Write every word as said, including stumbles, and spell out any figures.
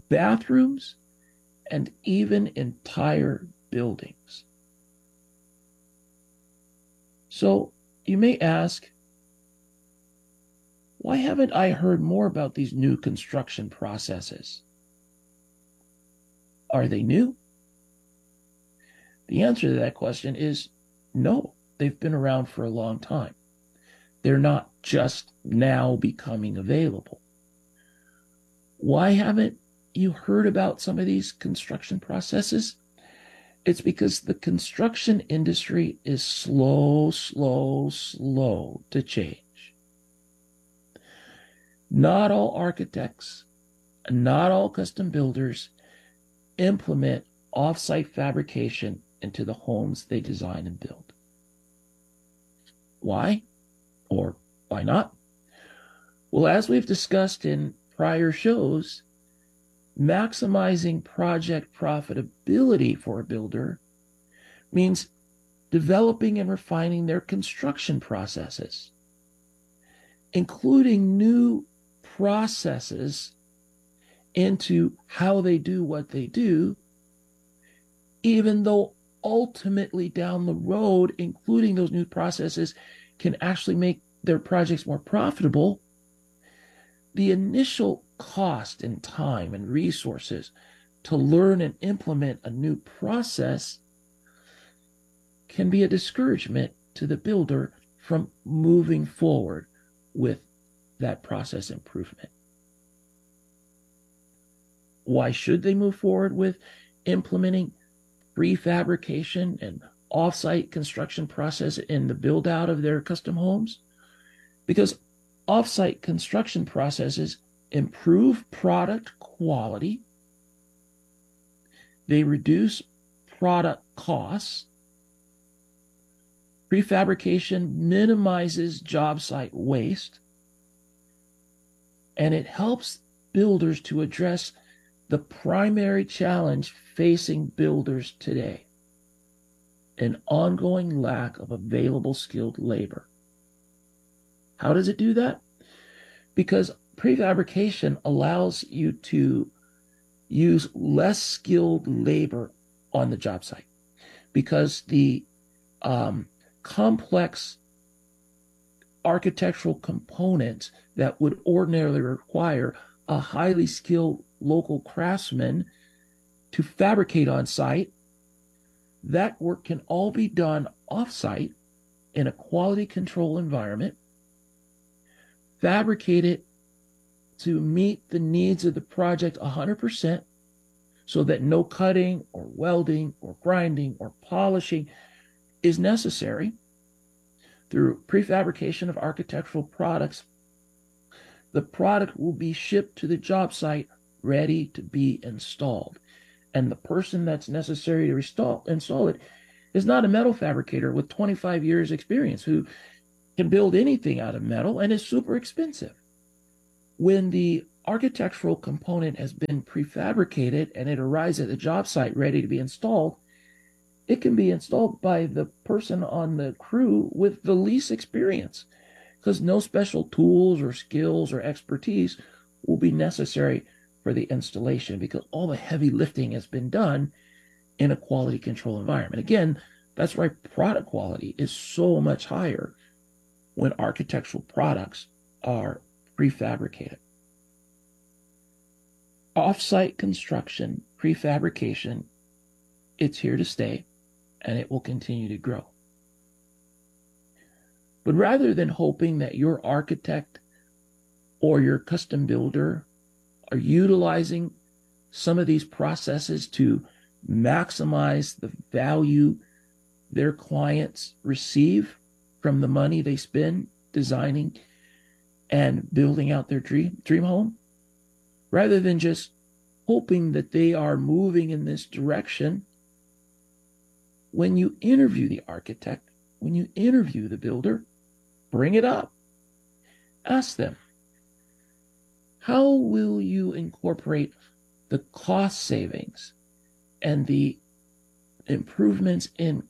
bathrooms, and even entire buildings. So you may ask, why haven't I heard more about these new construction processes? Are they new? The answer to that question is no, they've been around for a long time. They're not just now becoming available. Why haven't you heard about some of these construction processes? It's because the construction industry is slow, slow, slow to change. Not all architects, not all custom builders implement off-site fabrication into the homes they design and build. Why? Or why not? Well, as we've discussed in prior shows, maximizing project profitability for a builder means developing and refining their construction processes, including new processes into how they do what they do, even though ultimately down the road, including those new processes can actually make their projects more profitable. The initial cost and time and resources to learn and implement a new process can be a discouragement to the builder from moving forward with that process improvement. Why should they move forward with implementing prefabrication and off-site construction process in the build out of their custom homes? Because off-site construction processes improve product quality, they reduce product costs, prefabrication minimizes job site waste, and it helps builders to address the primary challenge facing builders today: an ongoing lack of available skilled labor. How does it do that? Because prefabrication allows you to use less skilled labor on the job site, because the um, complex architectural components that would ordinarily require a highly skilled local craftsman to fabricate on site, that work can all be done off-site in a quality control environment, fabricated to meet the needs of the project one hundred percent, so that no cutting or welding or grinding or polishing is necessary. Through prefabrication of architectural products, the product will be shipped to the job site ready to be installed. And the person that's necessary to install, install it is not a metal fabricator with twenty-five years experience who can build anything out of metal and is super expensive. When the architectural component has been prefabricated and it arrives at the job site ready to be installed, it can be installed by the person on the crew with the least experience, because no special tools or skills or expertise will be necessary for the installation, because all the heavy lifting has been done in a quality control environment. Again, that's why product quality is so much higher when architectural products are prefabricated. Off-site construction, prefabrication, it's here to stay, and it will continue to grow. But rather than hoping that your architect or your custom builder are utilizing some of these processes to maximize the value their clients receive from the money they spend designing and building out their dream, dream home, rather than just hoping that they are moving in this direction, when you interview the architect, when you interview the builder, bring it up. Ask them, how will you incorporate the cost savings and the improvements in